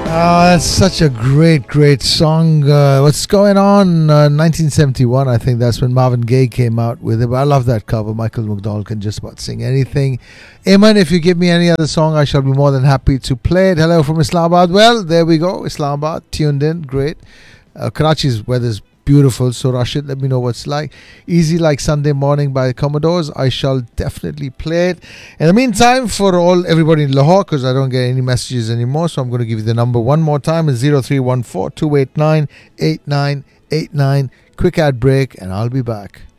That's such a great song. What's going on? 1971, I think that's when Marvin Gaye came out with it. But I love that cover. Michael McDonald can just about sing anything. Eamon, if you give me any other song, I shall be more than happy to play it. Hello from Islamabad. Well, there we go. Islamabad, tuned in. Great. Karachi's weather's beautiful, so Rashid, let me know what's like. Easy Like Sunday Morning by Commodores. I shall definitely play it. In the meantime, for everybody in Lahore, because I don't get any messages anymore, so I'm going to give you the number one more time. It's 0314 289 8989. Quick ad break, and I'll be back.